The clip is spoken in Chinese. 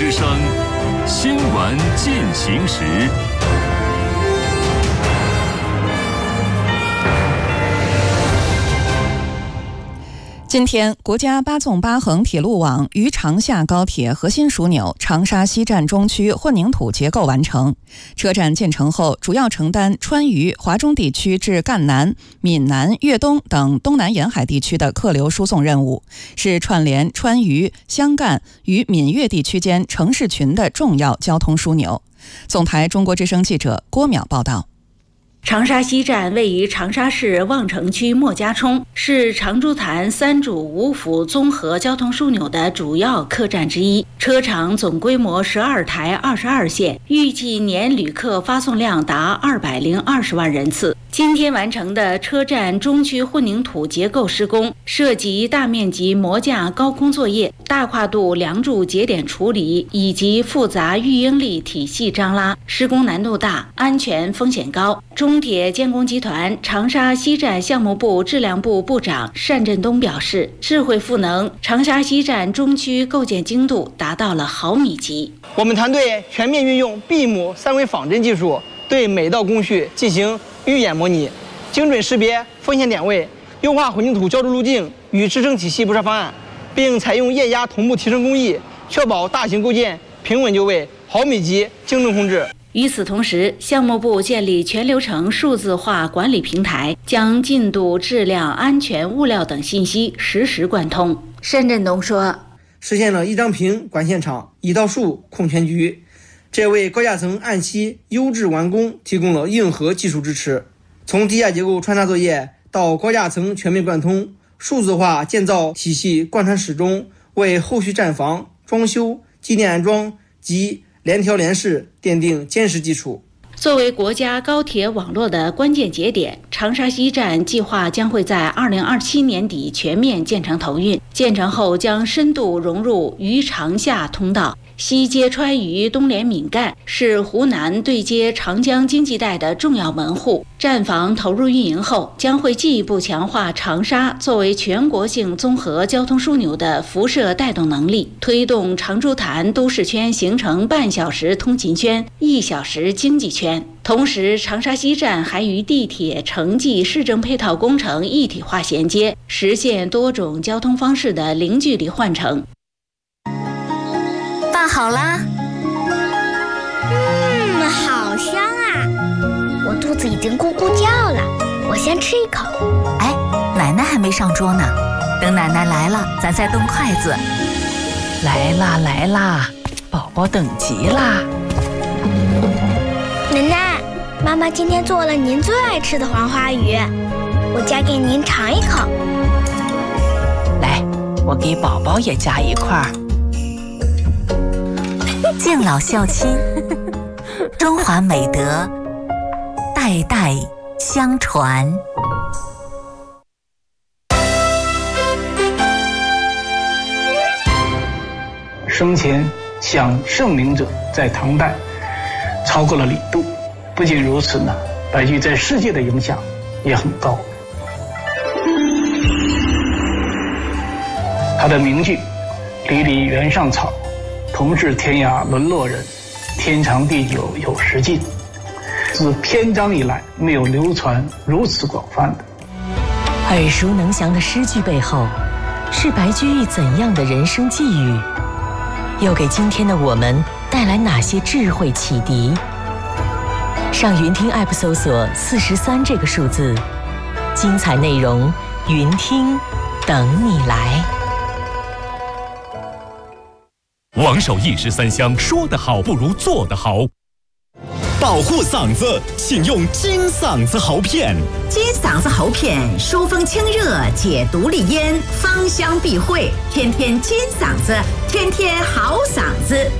之声，新闻进行时。 今天，国家8纵8横铁路网渝长厦高铁核心枢纽长沙西站中区混凝土结构完成。车站建成后，主要承担川渝、华中地区至赣南、闽南、粤东等东南沿海地区的客流输送任务，是串联川渝、湘赣与闽粤地区间城市群的重要交通枢纽。总台中国之声记者郭淼报道。 长沙西站位于长沙市望城区莫家冲，是长株潭3主5辅综合交通枢纽的主要客站之一。车厂总规模12台22线，预计年旅客发送量达220万人次。今天完成的车站中区混凝土结构施工，涉及大面积模架高空作业、大跨度梁柱节点处理以及复杂育应力体系张拉，施工难度大，安全风险高。中铁建工集团长沙西站项目部质量部部长单振东表示，智慧赋能，长沙西站中区构建精度达到了毫米级。 我们团队全面运用 BIM 3维仿真技术，对每道工序进行预演模拟，精准识别风险点位，优化混凝土浇筑路径与支撑体系布设方案，并采用液压同步提升工艺，确保大型构件平稳就位，毫米级精准控制。 与此同时，项目部建立全流程数字化管理平台，将进度、质量、安全、物料等信息实时贯通。单振东说， 实现了一张屏管现场，一道数控全局，这为高架层按期优质完工提供了硬核技术支持。从地下结构穿插作业到高架层全面贯通，数字化建造体系贯穿始终，为后续站房、装修、机电安装及联调联试奠定坚实基础。 作为国家高铁网络的关键节点，长沙西站计划将会在2027年底全面建成投运。建成后将深度融入渝长厦通道，西接川渝，东连闽赣，是湖南对接长江经济带的重要门户。站房投入运营后，将会进一步强化长沙作为全国性综合交通枢纽的辐射带动能力，推动长株潭都市圈形成半小时通勤圈、1小时经济圈。同时，长沙西站还与地铁、城际、市政配套工程一体化衔接，实现多种交通方式的零距离换乘。 饭好啦， 好香啊！我肚子已经咕咕叫了，我先吃一口。 哎，奶奶还没上桌呢，等奶奶来了，咱再动筷子。 来啦来啦，宝宝等急啦！ 奶奶，妈妈今天做了您最爱吃的黄花鱼，我夹给您尝一口。 来，我给宝宝也夹一块。 敬老孝亲，中华美德代代相传。 生前享盛名者在唐代超过了李杜。不仅如此呢，白居易在世界的影响也很高。他的名句“离离原上草，同是天涯沦落人，天长地久有时尽”，自篇章以来没有流传如此广泛的。 耳熟能详的诗句背后，是白居易怎样的人生际遇？又给今天的我们带来哪些智慧启迪？上云听 App 搜索43这个数字，精彩内容云听等你来。 王守义13香，说得好不如做得好。 保护嗓子，请用金嗓子喉片。 金嗓子喉片疏风清热，解毒利咽，芳香避秽，天天金嗓子，天天好嗓子。